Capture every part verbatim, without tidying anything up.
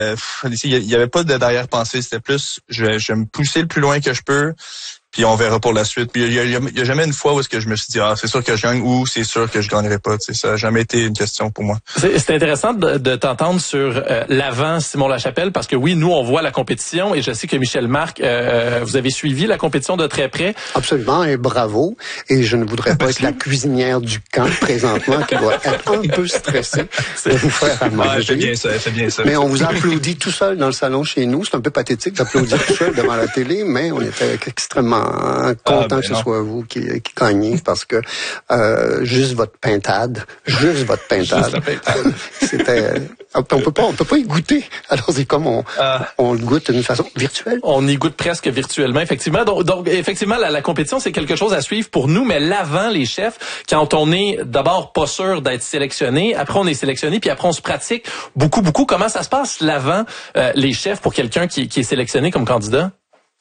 Euh, il y avait pas de d'arrière-pensée, c'était plus je, je vais me pousser le plus loin que je peux. Puis on verra pour la suite. Puis il y a, il y a, il y a jamais une fois où est-ce que je me suis dit ah c'est sûr que je gagne ou c'est sûr que je gagnerai pas. Tu sais, ça n'a jamais été une question pour moi. C'est, c'est intéressant de, de t'entendre sur euh, l'avant Simon Lachapelle parce que oui, nous on voit la compétition et je sais que Michel Marc, euh, vous avez suivi la compétition de très près. Absolument et bravo. Et je ne voudrais pas être la cuisinière du camp présentement qui doit être un peu stressée de vous faire à manger. Ouais, c'est bien ça, c'est bien ça. Mais on vous applaudit tout seul dans le salon chez nous. C'est un peu pathétique d'applaudir tout seul devant la télé, mais on était extrêmement content ah, ben que ce non. soit vous qui, qui gagnez parce que euh, juste votre pintade, juste votre pintade, juste pintade. C'était, on peut pas, on peut pas y goûter. Alors c'est comme on, ah. on le goûte d'une façon virtuelle. On y goûte presque virtuellement, effectivement. Donc, donc effectivement, la, la compétition c'est quelque chose à suivre pour nous, mais l'avant, les chefs, quand on est d'abord pas sûr d'être sélectionné, après on est sélectionné, puis après on se pratique beaucoup, beaucoup. Comment ça se passe l'avant, euh, les chefs pour quelqu'un qui, qui est sélectionné comme candidat?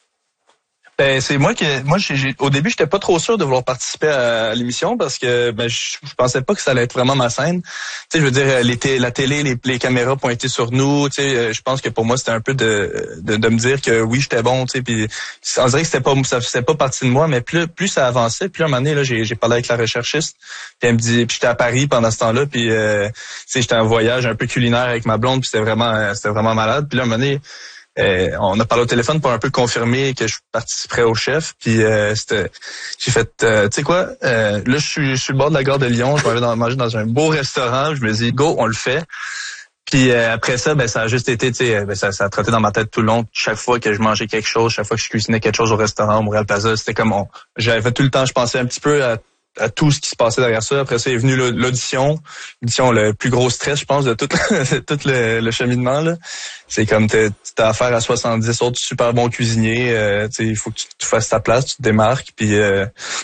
Ben, c'est moi qui, moi, j'ai, j'ai, au début, j'étais pas trop sûr de vouloir participer à, à l'émission parce que, ben, je, je pensais pas que ça allait être vraiment ma scène. Tu sais, je veux dire, les t- la télé, les, les caméras pointaient sur nous. Tu sais, je pense que pour moi, c'était un peu de, de, de me dire que oui, j'étais bon. Tu sais, puis on dirait que c'était pas, ça faisait pas partie de moi, mais plus, plus ça avançait, plus à un moment donné, là, j'ai, j'ai parlé avec la recherchiste. Puis elle me dit, puis j'étais à Paris pendant ce temps-là, puis euh, tu sais, j'étais en voyage un peu culinaire avec ma blonde, puis c'était vraiment, c'était vraiment malade. Puis là, à un moment donné. Euh, on a parlé au téléphone pour un peu confirmer que je participerais au chef. Puis euh, c'était, j'ai fait, euh, tu sais quoi, euh, là je suis, je suis le bord de la gare de Lyon, je vais aller dans, manger dans un beau restaurant. Je me dis go, on le fait. Puis euh, après ça, ben ça a juste été, tu sais, ben ça, ça a trotté dans ma tête tout le long. Chaque fois que je mangeais quelque chose, chaque fois que je cuisinais quelque chose au restaurant au Montréal Plaza, c'était comme on, j'avais tout le temps, je pensais un petit peu à à tout ce qui se passait derrière ça. Après ça est venu l'audition. L'audition, le plus gros stress, je pense, de tout, tout le, le cheminement. Là. C'est comme t'as, t'as affaire à soixante-dix autres super bons cuisiniers. Euh, il faut que tu, tu fasses ta place, tu te démarques. Puis euh,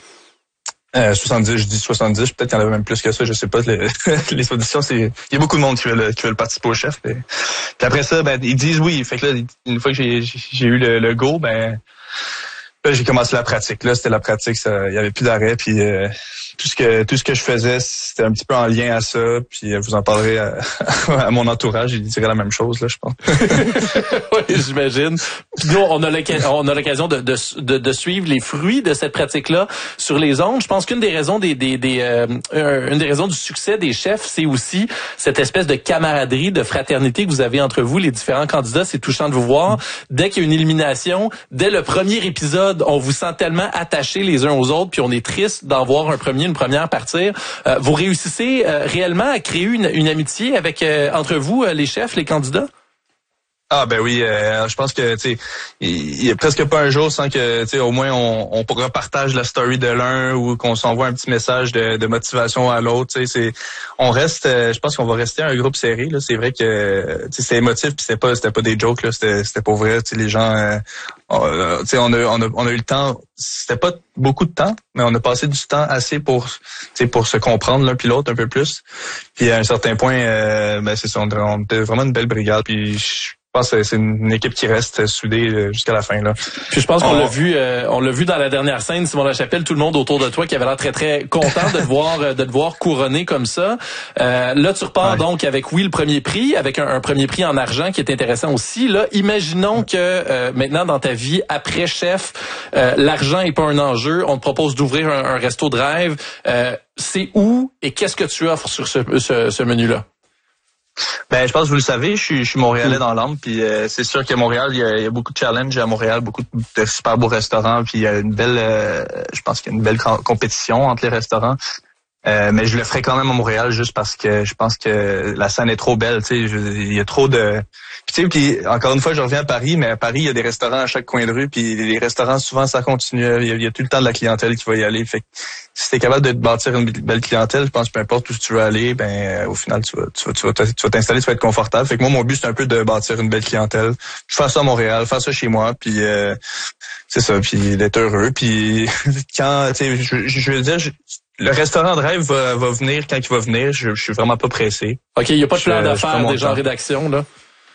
euh, soixante-dix, je dis soixante-dix, peut-être qu'il y en avait même plus que ça, je sais pas. Les, les auditions, c'est il y a beaucoup de monde qui veut, qui veut participer au chef. Puis, puis après ça, ben ils disent oui. Fait que là, une fois que j'ai, j'ai eu le, le go, ben là, j'ai commencé la pratique. Là, c'était la pratique, ça, il y avait plus d'arrêt. Puis euh, tout ce que tout ce que je faisais, c'était un petit peu en lien à ça. Puis euh, vous en parlerez à, à mon entourage, il dirait la même chose, là, je pense. Oui, j'imagine. Puis nous, on a l'occasion, on a l'occasion de, de, de, de suivre les fruits de cette pratique-là sur les ondes. Je pense qu'une des raisons des, des, des euh, une des raisons du succès des chefs, c'est aussi cette espèce de camaraderie, de fraternité que vous avez entre vous, les différents candidats. C'est touchant de vous voir. Dès qu'il y a une élimination, dès le premier épisode, on vous sent tellement attachés les uns aux autres, puis on est triste d'en voir un premier, une première partir. Euh, vous réussissez euh, réellement à créer une, une amitié avec euh, entre vous, euh, les chefs, les candidats? Ah ben oui, euh, je pense que tu sais, il y a presque pas un jour sans que tu sais au moins on, on repartage la story de l'un ou qu'on s'envoie un petit message de, de motivation à l'autre. Tu sais, c'est on reste, euh, je pense qu'on va rester un groupe serré là. C'est vrai que tu sais c'est émotif puis c'était pas c'était pas des jokes là, c'était c'était pour vrai. Tu sais les gens, euh, on, tu sais on a on a on a eu le temps. C'était pas beaucoup de temps, mais on a passé du temps assez pour tu sais pour se comprendre l'un puis l'autre un peu plus. Puis à un certain point, euh, ben c'est ça, on, on était vraiment une belle brigade. Puis je, Je pense que c'est une équipe qui reste soudée jusqu'à la fin là. Puis je pense qu'on on... l'a vu, euh, on l'a vu dans la dernière scène, Simon Lachapelle, tout le monde autour de toi qui avait l'air très très content de te voir, de te voir couronné comme ça. Euh, là, tu repars ouais. donc avec oui le premier prix, avec un, un premier prix en argent qui est intéressant aussi. Là, imaginons que euh, maintenant dans ta vie après chef, euh, l'argent est pas un enjeu. On te propose d'ouvrir un, un resto de rêve. Euh, c'est où et qu'est-ce que tu offres sur ce, ce, ce menu-là? Ben, je pense que vous le savez, je suis, je suis Montréalais dans l'âme, puis euh, c'est sûr qu'à Montréal, il y, a, il y a beaucoup de challenges à Montréal, beaucoup de super beaux restaurants, puis il y a une belle, euh, je pense qu'il y a une belle compétition entre les restaurants. Euh, mais je le ferai quand même à Montréal juste parce que je pense que la scène est trop belle, tu sais, il y a trop de... Puis tu sais, puis encore une fois, je reviens à Paris, mais à Paris, il y a des restaurants à chaque coin de rue, puis les restaurants, souvent, ça continue, il y a, il y a tout le temps de la clientèle qui va y aller. Fait que si t'es capable de te bâtir une belle clientèle, je pense que peu importe où tu veux aller, ben euh, au final, tu vas, tu vas, tu vas, tu vas t'installer, tu vas être confortable. Fait que moi, mon but, c'est un peu de bâtir une belle clientèle. Je fais ça à Montréal, faire ça chez moi, puis euh, c'est ça, puis d'être heureux. Puis quand, tu sais, je, je veux dire... Je, le restaurant de rêve va, va venir quand il va venir. Je, je suis vraiment pas pressé. OK, il n'y a pas de plan d'affaires déjà en rédaction, là?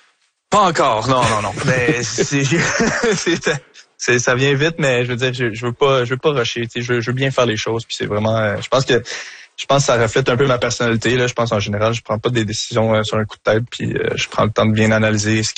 Pas encore, non, non, non. Mais c'est, c'est, c'est, ça vient vite, mais je veux dire, je, je veux pas, je veux pas rusher. Tu sais, je, je veux bien faire les choses. Puis c'est vraiment, je pense que, je pense que ça reflète un peu ma personnalité. Là, je pense en général, je prends pas des décisions sur un coup de tête. Puis je prends le temps de bien analyser ce qui